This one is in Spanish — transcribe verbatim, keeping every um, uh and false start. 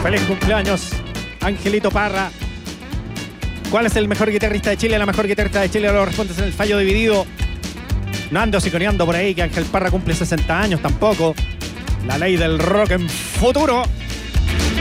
Feliz cumpleaños, Angelito Parra. ¿Cuál es el mejor guitarrista de Chile? La mejor guitarrista de Chile lo respondes en el fallo dividido. No ando siconeando por ahí que Ángel Parra cumple sesenta años tampoco. La ley del rock en futuro.